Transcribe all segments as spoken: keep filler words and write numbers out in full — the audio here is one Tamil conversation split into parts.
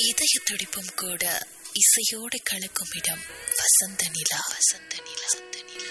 இதய துடிப்பும் கூட இசையோடு கலக்கும் இடம் வசந்த நிலா. வசந்த நிலா வசந்த நிலா.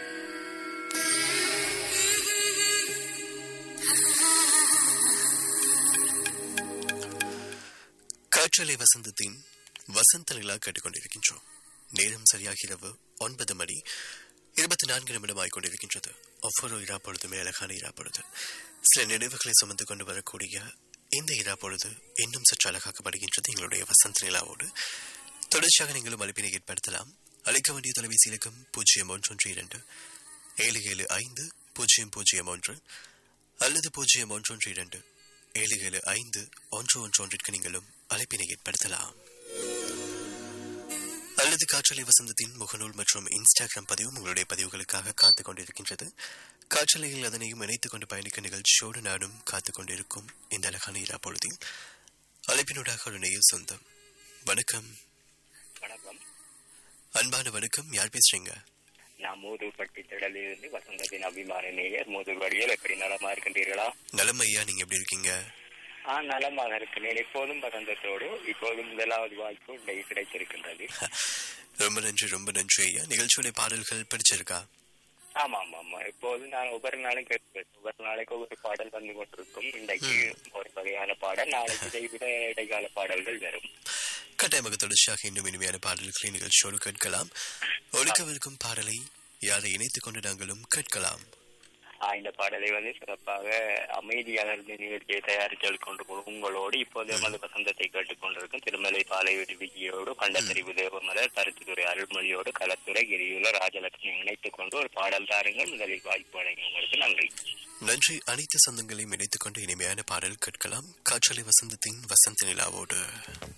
காற்றலை வசந்தத்தின் வசந்த நிலா கேட்டுக்கொண்டிருக்கின்றோம். நேரம் சரியாக இரவு ஒன்பது மணி இருபத்தி நான்கு நிமிடம் ஆகிக்கொண்டிருக்கின்றது. ஒவ்வொரு இரா பொழுதுமே அழகான இரா பொழுது, சில நினைவுகளை சுமந்து கொண்டு வரக்கூடிய இந்த இரா பொழுது இன்னும் சற்று அழகாக்கப்படுகின்றது எங்களுடைய வசந்த நிலாவோடு. தொடர்ச்சியாக நீங்களும் அழைப்பினை ஏற்படுத்தலாம். அழைக்க வேண்டிய தொலைபேசி இலக்கம் பூஜ்ஜியம் ஒன்று ஒன்று இரண்டு ஏழு ஏழு ஐந்து பூஜ்ஜியம் பூஜ்ஜியம் ஒன்று அல்லது பூஜ்ஜியம் ஒன்று ஒன்று இரண்டு ஏழு ஏழு ஐந்து ஒன்று ஒன்று ஒன்றிற்கு நீங்களும் அழைப்பினை ஏற்படுத்தலாம். அல்லது காற்றலை வசந்தத்தின் முகநூல் மற்றும் இன்ஸ்டாகிராம் பதிவும் உங்களுடைய பதிவுகளுக்காக காத்துக் கொண்டிருக்கின்றது. காற்றலையில் அதனையும் இணைத்துக் கொண்டு பயணிக்க நிகழ்ச்சியோடு நானும் காத்துக் கொண்டிருக்கும் இந்த அழகான இரா பொழுதில் அழைப்பினூடாக ஒரு நேயர் சொந்தம். வணக்கம். வணக்கம். அன்பான வணக்கம். யார் பேசுறீங்க? நான் மூதூர்பட்டி திடலிலிருந்து வசந்தத்தின் அபிமான நேயர் மூதூர் வழியில். எப்படி நலமா இருக்கின்றீர்களா? நலம் ஐயா, நீங்க எப்படி இருக்கீங்க? ஆ, நலமாக இருக்கிறேன். எப்போதும் வசந்தத்தோடு இப்போதும் முதலாவது வாய்ப்பு இன்றைக்கு கிடைத்திருக்கின்றது. ரொம்ப நன்றி, ரொம்ப நன்றி ஐயா. நிகழ்ச்சியுடைய பாடல்கள் பிடிச்சிருக்கா? ஆமா ஆமா ஆமா எப்போதும் நான் ஒவ்வொரு நாளும் கேட்பேன். ஒவ்வொரு நாளைக்கு ஒவ்வொரு பாடல் வந்து கொண்டிருக்கும். இன்றைக்கு ஒரு வகையான பாடல், நாளைக்கு இதை விட இடைக்கால பாடல்கள் வரும். கட்டாயமாக தொடர்ச்சியாக இன்னும் இனிமையான பாடல்களை நிகழ்ச்சியோடு கேட்கலாம். ஒழுக்கவிருக்கும் பாடலை யாரை இணைத்துக் கொண்டு நாங்களும் கேட்கலாம். இந்த பாடலை வந்து சிறப்பாக அமைதியாக நிகழ்ச்சியை தயாரித்து கொண்டு உங்களோடு இப்போது வந்து வசந்தத்தை கேட்டுக் கொண்டிருக்கும் திருமலை பாலைவீடு விஜயோடு கண்டத்தறிவு தேவமலர் கருத்துத்துறை அருள்மொழியோடு களத்துறை கிரியுல ராஜலட்சுமி இணைத்துக் கொண்டு ஒரு பாடல் தாருங்கள். முதலில் வாய்ப்பு வழங்கி உங்களுக்கு நன்றி. நன்றி. அனைத்து சொந்தங்களையும் இணைத்துக் கொண்டு இனிமையான பாடல் கேட்கலாம். காற்றலை வசந்தத்தின் வசந்த நிலாவோடு.